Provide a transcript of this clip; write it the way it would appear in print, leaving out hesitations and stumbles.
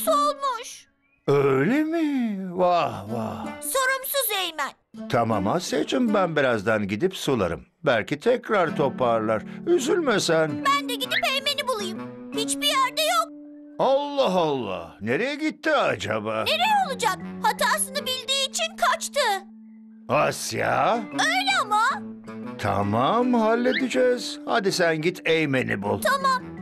solmuş. Öyle mi? Vah vah. Sorumsuz Eymen. Tamam Asya'cığım, ben birazdan gidip sularım. Belki tekrar toparlar. Üzülme sen. Ben de gidip Eymen'i bulayım. Hiçbir yerde yok. Allah Allah. Nereye gitti acaba? Nereye olacak? Hatasını bildiği için kaçtı. Asya. Öyle ama. Tamam, halledeceğiz. Hadi sen git Eymen'i bul. Tamam.